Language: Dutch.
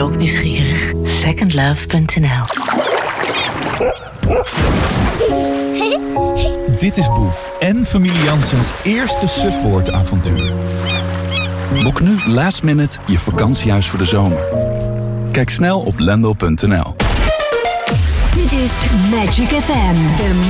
je ook nieuwsgierig? Secondlove.nl. Dit is Boef en familie Janssens eerste Subboard-avontuur. Boek nu last minute je vakantiehuis voor de zomer. Kijk snel op lendo.nl. Dit is Magic FM.